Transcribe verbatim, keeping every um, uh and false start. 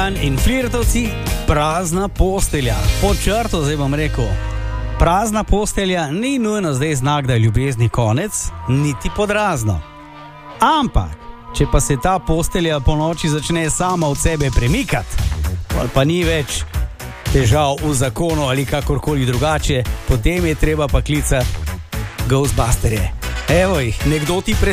Boštjan in Flirtovci, prazna postelja. Pod črto zdaj bom rekel, prazna postelja ni nujno zdaj znak, da je ljubezni konec, niti podrazno. Ampak, če pa se ta postelja po noči začne sama od sebe premikati, pa ni več težav v zakonu ali kakorkoli drugače, potem je treba pa klicati Ghostbusterje. Evo jih, nekdo ti pre